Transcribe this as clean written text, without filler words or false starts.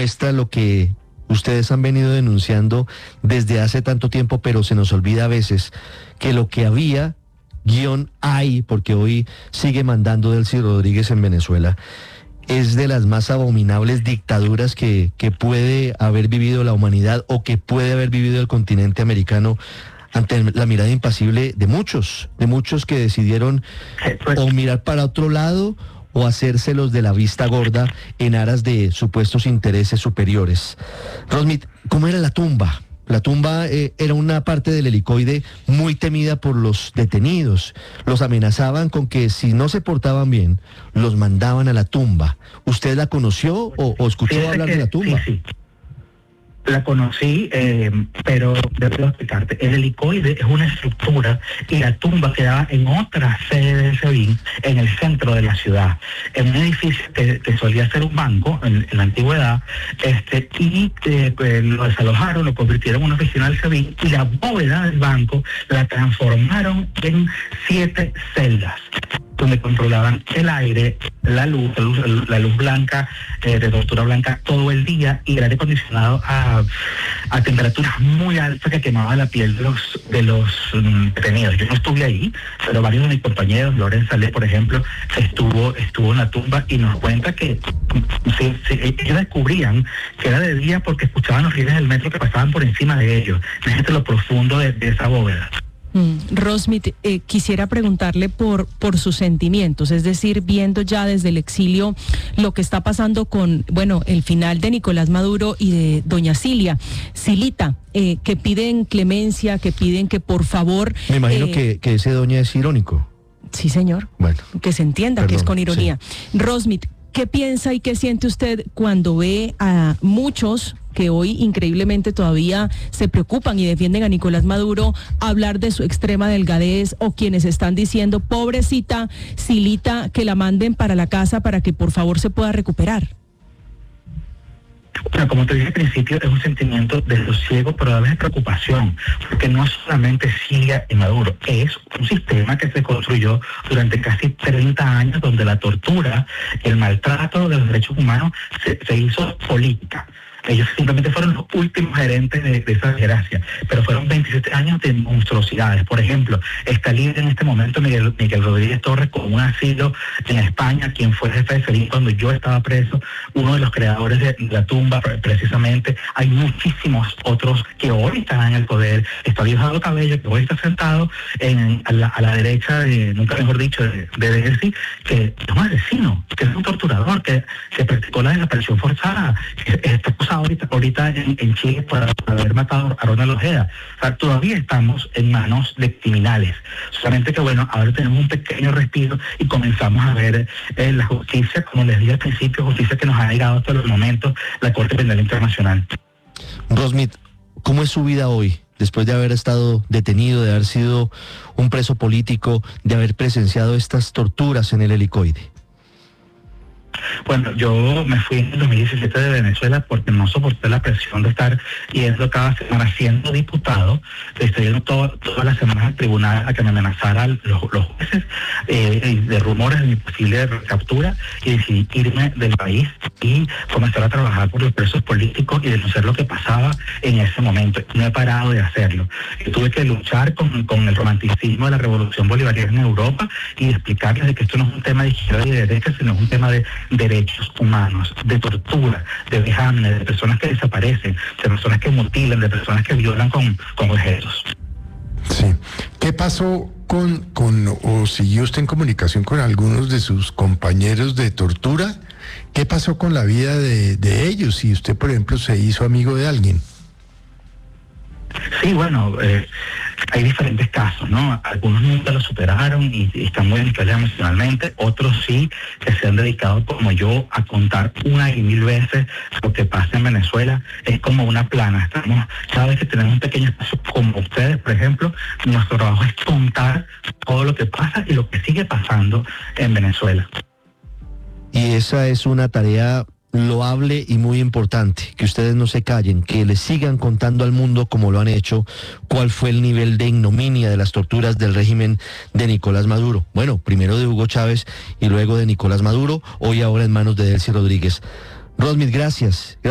muestra lo que ustedes han venido denunciando desde hace tanto tiempo, pero se nos olvida a veces que lo que había, hay, porque hoy sigue mandando Delcy Rodríguez en Venezuela, es de las más abominables dictaduras que puede haber vivido la humanidad o que puede haber vivido el continente americano, ante la mirada impasible de muchos que decidieron o mirar para otro lado o hacérselos de la vista gorda en aras de supuestos intereses superiores. Rosmith, ¿cómo era la tumba? La tumba era una parte del helicoide muy temida por los detenidos. Los amenazaban con que si no se portaban bien, los mandaban a la tumba. ¿Usted la conoció o escuchó hablar de la tumba? Sí. La conocí, pero debo explicarte. El helicoide es una estructura y la tumba quedaba en otra sede del SEBIN, en el centro de la ciudad, en un edificio que solía ser un banco en la antigüedad, y lo desalojaron, lo convirtieron en una oficina del SEBIN, y la bóveda del banco la transformaron en 7 celdas, donde controlaban el aire, la luz blanca, de tortura blanca todo el día, y el aire acondicionado a temperaturas muy altas que quemaban la piel de los detenidos. Yo no estuve ahí, pero varios de mis compañeros, Lorenz Salé, por ejemplo, estuvo en la tumba y nos cuenta que ellos descubrían que era de día porque escuchaban los rieles del metro que pasaban por encima de ellos. Fíjate lo profundo de esa bóveda. Rosmith, quisiera preguntarle por sus sentimientos, es decir, viendo ya desde el exilio lo que está pasando con, el final de Nicolás Maduro y de doña Silita, que piden clemencia, que piden que por favor... Me imagino que ese doña es irónico. Sí, señor. Bueno. Que se entienda, que es con ironía. Sí. Rosmith, ¿qué piensa y qué siente usted cuando ve a muchos que hoy increíblemente todavía se preocupan y defienden a Nicolás Maduro hablar de su extrema delgadez, o quienes están diciendo, pobrecita Silita, que la manden para la casa para que por favor se pueda recuperar? Bueno, como te dije al principio, es un sentimiento de sosiego, pero a la vez de preocupación, porque no solamente Siria y Maduro, es un sistema que se construyó durante casi 30 años, donde la tortura, el maltrato de los derechos humanos se hizo política. Ellos simplemente fueron los últimos gerentes de esa desgracia, pero fueron 27 años de monstruosidades. Por ejemplo, está libre en este momento Miguel Rodríguez Torres con un asilo en España, quien fue jefe de SEBIN cuando yo estaba preso, uno de los creadores de la tumba, precisamente. Hay muchísimos otros que hoy están en el poder. Está Diosdado Cabello, que hoy está sentado a la derecha, nunca mejor dicho, de Delcy, que es un asesino, que es un torturador, que practicó la desaparición forzada, que está acusado ahorita en Chile por haber matado a Ronald Ojeda. O sea, todavía estamos en manos de criminales. Solamente que ahora tenemos un pequeño respiro y comenzamos a ver la justicia, como les dije al principio, justicia que nos ha llegado hasta los momentos, la Corte Penal Internacional. Rosmith, ¿cómo es su vida hoy? Después de haber estado detenido, de haber sido un preso político, de haber presenciado estas torturas en el helicoide. Bueno, yo me fui en el 2017 de Venezuela porque no soporté la presión de estar yendo cada semana siendo diputado, estoy yendo todas las semanas al tribunal a que me amenazaran los jueces de rumores de mi posible recaptura, y decidí irme del país y comenzar a trabajar por los presos políticos y denunciar lo que pasaba en ese momento. No he parado de hacerlo. Yo tuve que luchar con el romanticismo de la revolución bolivariana en Europa y explicarles de que esto no es un tema de izquierda y de derecha, sino es un tema de derechos humanos, de tortura, de vejámenes, de personas que desaparecen, de personas que mutilan, de personas que violan con objetos. Sí. ¿Qué pasó o siguió usted en comunicación con algunos de sus compañeros de tortura? ¿Qué pasó con la vida de ellos? Si usted, por ejemplo, se hizo amigo de alguien. Sí, hay diferentes casos, ¿no? Algunos nunca lo superaron y están muy inestables emocionalmente, otros sí, que se han dedicado como yo a contar una y mil veces lo que pasa en Venezuela. Es como una plana. Cada vez que tenemos un pequeño espacio como ustedes, por ejemplo, nuestro trabajo es contar todo lo que pasa y lo que sigue pasando en Venezuela. Y esa es una tarea loable y muy importante, que ustedes no se callen, que le sigan contando al mundo, como lo han hecho, cuál fue el nivel de ignominia de las torturas del régimen de Nicolás Maduro. Bueno, primero de Hugo Chávez y luego de Nicolás Maduro, hoy ahora en manos de Delcy Rodríguez. Rosmith, gracias.